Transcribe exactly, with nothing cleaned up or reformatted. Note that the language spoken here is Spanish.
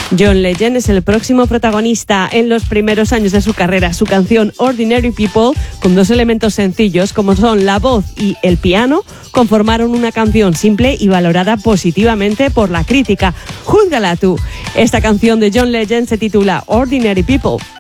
John Legend es el próximo protagonista. En los primeros años de su carrera, su canción Ordinary People, con dos elementos sencillos como son la voz y el piano, conformaron una canción simple y valorada positivamente por la crítica. Júzgala tú. Esta canción de John Legend se titula Ordinary People.